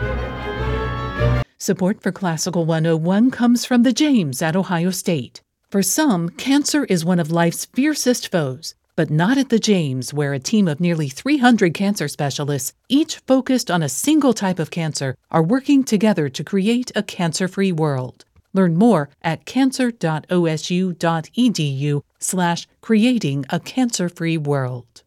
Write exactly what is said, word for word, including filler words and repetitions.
Support for Classical one oh one comes from the James at Ohio State. For some, cancer is one of life's fiercest foes, but not at the James, where a team of nearly three hundred cancer specialists, each focused on a single type of cancer, are working together to create a cancer-free world. Learn more at cancer.osu.edu slash creating a cancer-free world.